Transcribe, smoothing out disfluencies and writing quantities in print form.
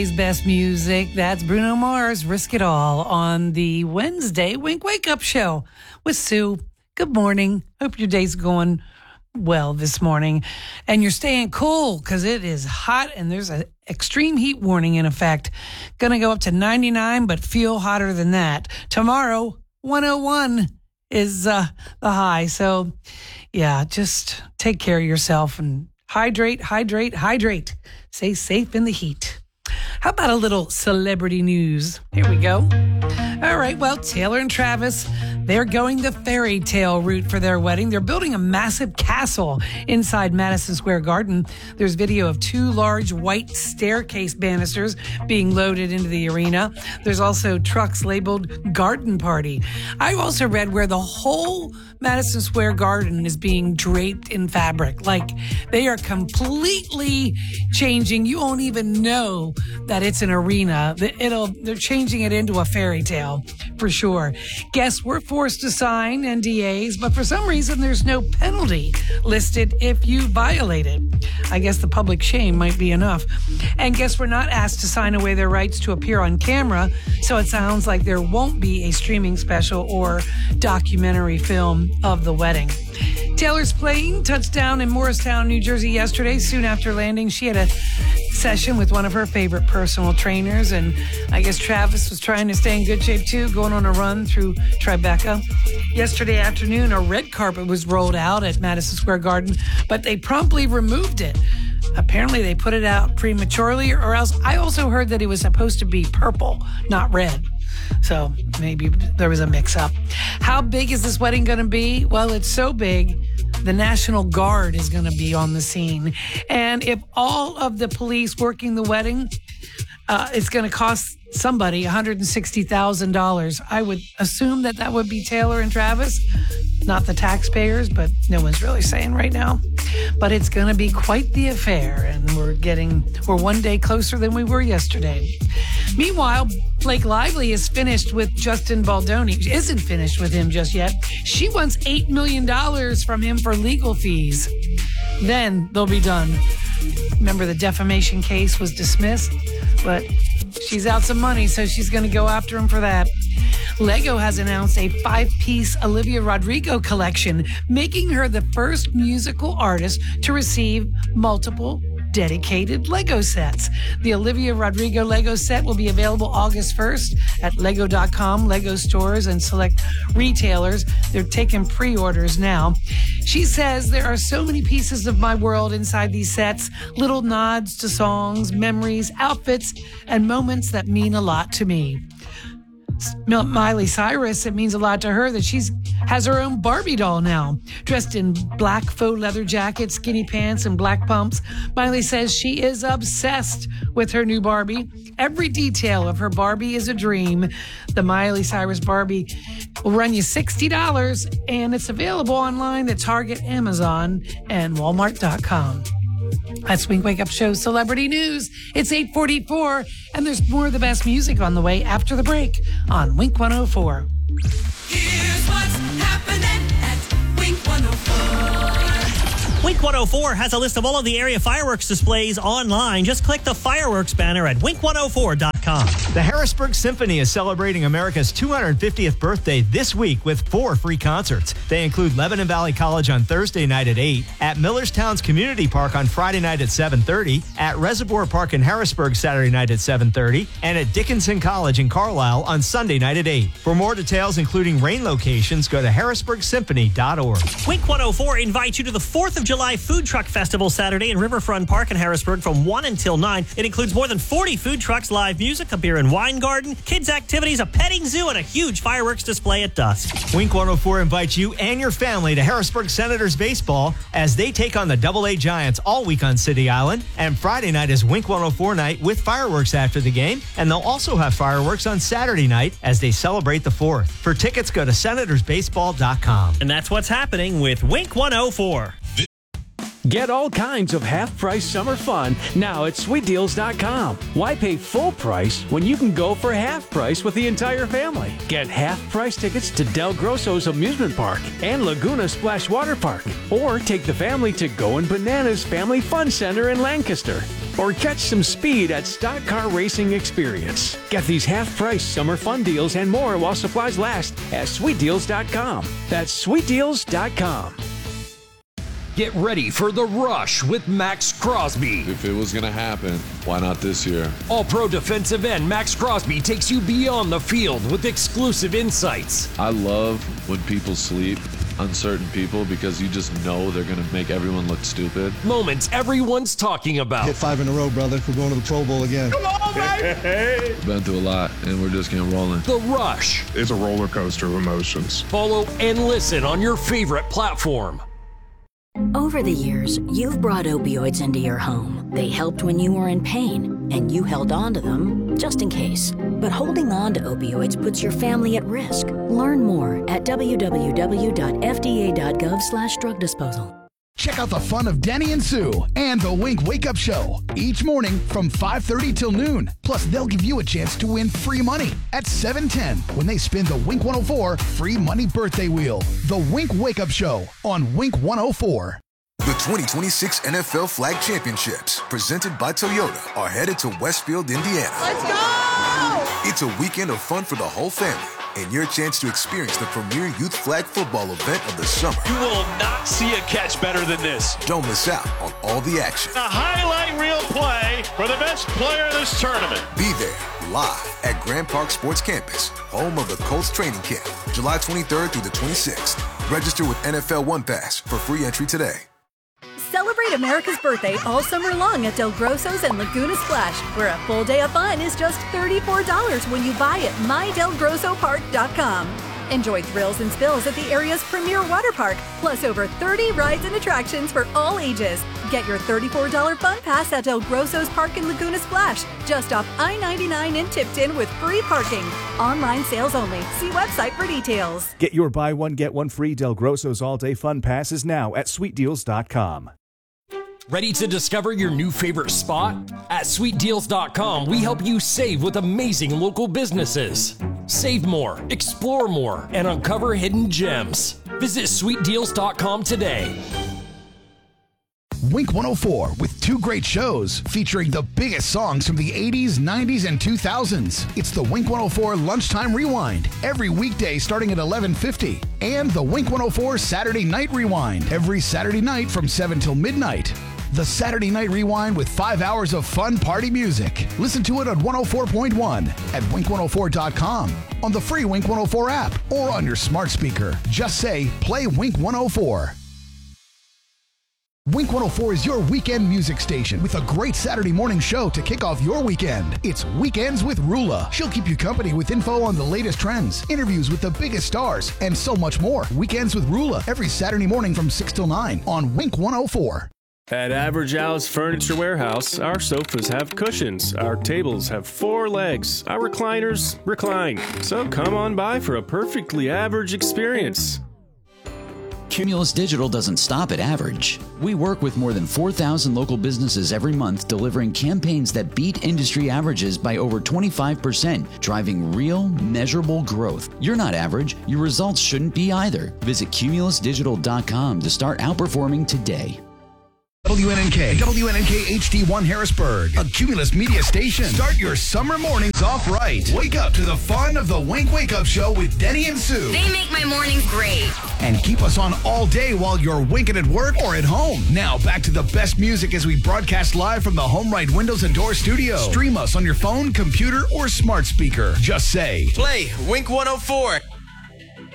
Best music. That's Bruno Mars, Risk It All on the Wednesday Wink Wake Up Show with Sue. Good morning. Hope your day's going well this morning and you're staying cool because it is hot and there's an extreme heat warning in effect. Gonna go up to 99, but feel hotter than that. Tomorrow, 101 is the high. So yeah, just take care of yourself and hydrate. Stay safe in the heat. How about a little celebrity news? Here we go. All right, well, Taylor and Travis, they're going the fairy tale route for their wedding. They're building a massive castle inside Madison Square Garden. There's video of 2 large white staircase banisters being loaded into the arena. There's also trucks labeled Garden Party. I also read where the whole Madison Square Garden is being draped in fabric. Like, they are completely changing. You won't even know that it's an arena. They're changing it into a fairy tale for sure. Guests were forced to sign NDAs, but for some reason there's no penalty listed if you violate it. I guess the public shame might be enough. And guests were not asked to sign away their rights to appear on camera, so it sounds like there won't be a streaming special or documentary film of the wedding. Taylor's plane touched down in Morristown, New Jersey yesterday. Soon after landing, she had a session with one of her favorite personal trainers, and I guess Travis was trying to stay in good shape too, going on a run through Tribeca. Yesterday afternoon, a red carpet was rolled out at Madison Square Garden, but they promptly removed it. Apparently they put it out prematurely, or else I also heard that it was supposed to be purple, not red. So maybe there was a mix-up. How big is this wedding going to be? Well, it's so big, the National Guard is going to be on the scene. And if all of the police working the wedding, it's going to cost somebody $160,000. I would assume that would be Taylor and Travis, not the taxpayers, but no one's really saying right now. But it's going to be quite the affair, and we're one day closer than we were yesterday. Meanwhile, Blake Lively is finished with Justin Baldoni. She isn't finished with him just yet. She wants $8 million from him for legal fees. Then they'll be done. Remember, the defamation case was dismissed, but she's out some money, so she's going to go after him for that. Lego has announced a 5-piece Olivia Rodrigo collection, making her the first musical artist to receive multiple dedicated Lego sets. The Olivia Rodrigo Lego set will be available August 1st at Lego.com, Lego stores, and select retailers. They're taking pre-orders now. She says, there are so many pieces of my world inside these sets, little nods to songs, memories, outfits, and moments that mean a lot to me. Miley Cyrus, it means a lot to her that she has her own Barbie doll now. Dressed in black faux leather jacket, skinny pants, and black pumps, Miley says she is obsessed with her new Barbie. Every detail of her Barbie is a dream. The Miley Cyrus Barbie will run you $60, and it's available online at Target, Amazon, and Walmart.com. That's Wink Wake Up Show Celebrity News. It's 8:44, and there's more of the best music on the way after the break on Wink 104. Here's what's happening at Wink 104. Wink 104 has a list of all of the area fireworks displays online. Just click the fireworks banner at wink104.com. The Harrisburg Symphony is celebrating America's 250th birthday this week with 4 free concerts. They include Lebanon Valley College on Thursday night at 8, at Millerstown's Community Park on Friday night at 7:30, at Reservoir Park in Harrisburg Saturday night at 7:30, and at Dickinson College in Carlisle on Sunday night at 8. For more details, including rain locations, go to harrisburgsymphony.org. Wink 104 invites you to the 4th of July Food Truck Festival Saturday in Riverfront Park in Harrisburg from 1 until 9. It includes more than 40 food trucks, live music, a beer and wine garden, kids' activities, a petting zoo, and a huge fireworks display at dusk. Wink 104 invites you and your family to Harrisburg Senators baseball as they take on the AA Giants all week on City Island. And Friday night is Wink 104 night with fireworks after the game. And they'll also have fireworks on Saturday night as they celebrate the 4th. For tickets, go to senatorsbaseball.com. And that's what's happening with Wink 104. Get all kinds of half-price summer fun now at SweetDeals.com. Why pay full price when you can go for half price with the entire family? Get half-price tickets to Del Grosso's Amusement Park and Laguna Splash Water Park. Or take the family to Goin' Bananas Family Fun Center in Lancaster. or catch some speed at Stock Car Racing Experience. Get these half-price summer fun deals and more while supplies last at sweetdeals.com. That's sweetdeals.com. Get ready for The Rush with Max Crosby. If it was going to happen, why not this year? All-pro defensive end Max Crosby takes you beyond the field with exclusive insights. I love when people sleep on certain people because you just know they're going to make everyone look stupid. Moments everyone's talking about. Hit 5 in a row, brother. We're going to the Pro Bowl again. Come on, baby! Been through a lot, and we're just getting rolling. The Rush. It's a roller coaster of emotions. Follow and listen on your favorite platform. Over the years, you've brought opioids into your home. They helped when you were in pain, and you held on to them just in case. But holding on to opioids puts your family at risk. Learn more at www.fda.gov/drug disposal. Check out the fun of Denny and Sue and the Wink Wake Up Show each morning from 5:30 till noon. Plus, they'll give you a chance to win free money at 7:10 when they spin the Wink 104 free money birthday wheel. The Wink Wake Up Show on Wink 104. The 2026 NFL Flag Championships, presented by Toyota, are headed to Westfield, Indiana. Let's go! It's a weekend of fun for the whole family and your chance to experience the premier youth flag football event of the summer. You will not see a catch better than this. Don't miss out on all the action. A highlight reel play for the best player in this tournament. Be there live at Grand Park Sports Campus, home of the Colts training camp, July 23rd through the 26th. Register with NFL One Pass for free entry today. Celebrate America's birthday all summer long at Del Grosso's and Laguna Splash, where a full day of fun is just $34 when you buy at mydelgrossopark.com. Enjoy thrills and spills at the area's premier water park, plus over 30 rides and attractions for all ages. Get your $34 fun pass at Del Grosso's Park in Laguna Splash, just off I-99 in Tipton with free parking. Online sales only. See website for details. Get your buy one, get one free Del Grosso's all-day fun passes now at sweetdeals.com. Ready to discover your new favorite spot? At sweetdeals.com, we help you save with amazing local businesses. Save more, explore more, and uncover hidden gems. Visit sweetdeals.com today. Wink 104 with two great shows featuring the biggest songs from the 80s, 90s, and 2000s. It's the Wink 104 Lunchtime Rewind every weekday starting at 11:50, and the Wink 104 Saturday Night Rewind every Saturday night from 7 till midnight. The Saturday Night Rewind with 5 hours of fun party music. Listen to it on 104.1 at wink104.com, on the free Wink 104 app, or on your smart speaker. Just say, play Wink 104. Wink 104 is your weekend music station with a great Saturday morning show to kick off your weekend. It's Weekends with Rula. She'll keep you company with info on the latest trends, interviews with the biggest stars, and so much more. Weekends with Rula every Saturday morning from 6 till 9 on Wink 104. At Average Al's Furniture Warehouse, our sofas have cushions, our tables have 4 legs, our recliners recline. So come on by for a perfectly average experience. Cumulus Digital doesn't stop at average. We work with more than 4,000 local businesses every month, delivering campaigns that beat industry averages by over 25%, driving real, measurable growth. You're not average. Your results shouldn't be either. Visit cumulusdigital.com to start outperforming today. WNNK HD1 Harrisburg, a Cumulus media station. Start your summer mornings off right. Wake up to the fun of the Wink Wake Up Show with Denny and Sue. They make my mornings great. And keep us on all day while you're winking at work or at home. Now back to the best music as we broadcast live from the Home Right Windows and Door studio. Stream us on your phone, computer, or smart speaker. Just say, play Wink 104.